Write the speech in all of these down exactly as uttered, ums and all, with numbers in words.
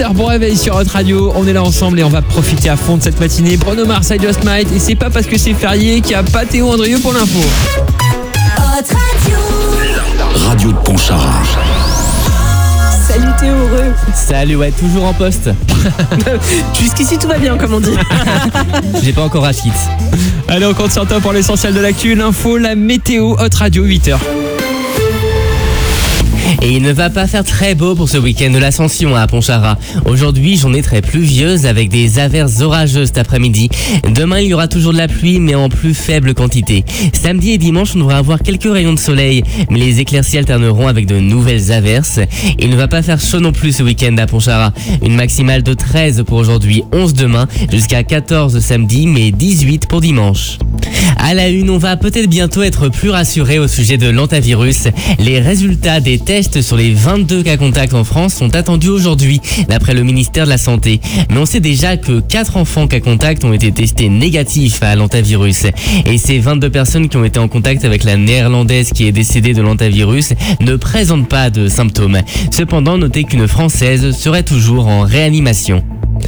heures, bon réveil sur Hot Radio. On est là ensemble et on va profiter à fond de cette matinée. Bruno Mars, I Just Might. Et c'est pas parce que c'est férié qu'il n'y a pas Théo Andrieux pour l'info. Hot Radio. Radio de Pontcharra. Salut Théo, heureux. Salut, ouais, toujours en poste. Jusqu'ici tout va bien comme on dit. J'ai pas encore Rachid. Allez, on compte sur toi pour l'essentiel de l'actu, l'info, la météo, Hot Radio, huit heures. Et il ne va pas faire très beau pour ce week-end de l'Ascension à Pontcharra. Aujourd'hui, journée très pluvieuse avec des averses orageuses cet après-midi. Demain, il y aura toujours de la pluie, mais en plus faible quantité. Samedi et dimanche, on devrait avoir quelques rayons de soleil, mais les éclaircies alterneront avec de nouvelles averses. Il ne va pas faire chaud non plus ce week-end à Pontcharra. Une maximale de treize pour aujourd'hui, onze demain, jusqu'à quatorze samedi, mais dix-huit pour dimanche. À la une, on va peut-être bientôt être plus rassuré au sujet de l'hantavirus. Les résultats des tests sur les vingt-deux cas contacts en France sont attendus aujourd'hui, d'après le ministère de la Santé. Mais on sait déjà que quatre enfants cas contacts ont été testés négatifs à l'hantavirus. Et ces vingt-deux personnes qui ont été en contact avec la néerlandaise qui est décédée de l'hantavirus ne présentent pas de symptômes. Cependant, notez qu'une Française serait toujours en réanimation.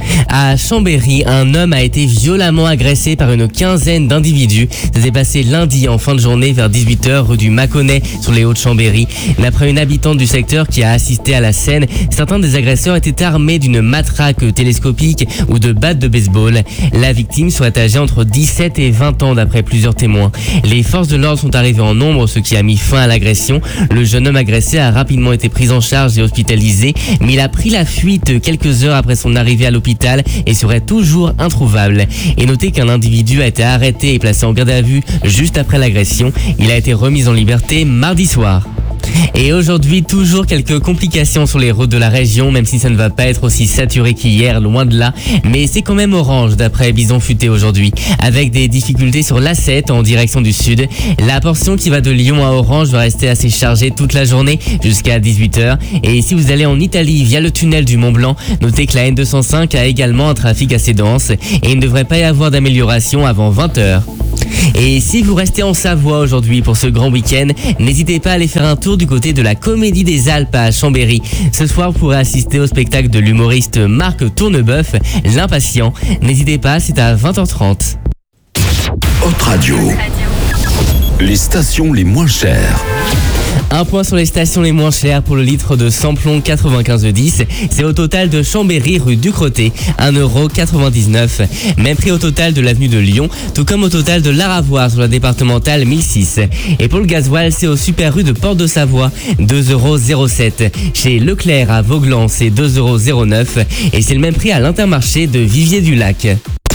À Chambéry, un homme a été violemment agressé par une quinzaine d'individus. Ça s'est passé lundi en fin de journée vers dix-huit heures rue du Mâconnais sur les Hauts-de-Chambéry. D'après une habitante du secteur qui a assisté à la scène, certains des agresseurs étaient armés d'une matraque télescopique ou de battes de baseball. La victime serait âgée entre dix-sept et vingt ans d'après plusieurs témoins. Les forces de l'ordre sont arrivées en nombre, ce qui a mis fin à l'agression. Le jeune homme agressé a rapidement été pris en charge et hospitalisé, mais il a pris la fuite quelques heures après son arrivée à l'hôpital et serait toujours introuvable. Et notez qu'un individu a été arrêté et placé en garde à vue juste après l'agression. Il a été remis en liberté mardi soir. Et aujourd'hui, toujours quelques complications sur les routes de la région, même si ça ne va pas être aussi saturé qu'hier, loin de là. Mais c'est quand même orange d'après Bison Futé aujourd'hui, avec des difficultés sur l'A sept en direction du sud. La portion qui va de Lyon à Orange va rester assez chargée toute la journée jusqu'à dix-huit heures. Et si vous allez en Italie via le tunnel du Mont Blanc, notez que la N deux cent cinq a également un trafic assez dense et il ne devrait pas y avoir d'amélioration avant vingt heures. Et si vous restez en Savoie aujourd'hui pour ce grand week-end, n'hésitez pas à aller faire un tour du côté de la Comédie des Alpes à Chambéry. Ce soir, vous pourrez assister au spectacle de l'humoriste Marc Tourneboeuf, L'Impatient. N'hésitez pas, c'est à vingt heures trente. Hot Radio. Les stations les moins chères. Un point sur les stations les moins chères pour le litre de samplon quatre-vingt-quinze dix. C'est au total de Chambéry rue Ducretet, un euro quatre-vingt-dix-neuf. Même prix au total de l'avenue de Lyon, tout comme au total de l'Aravois sur la départementale mille six. Et pour le gasoil, c'est au super rue de Porte de Savoie, deux euros zéro sept. Chez Leclerc à Vauglan, c'est deux euros zéro neuf. Et c'est le même prix à l'Intermarché de Vivier du Lac.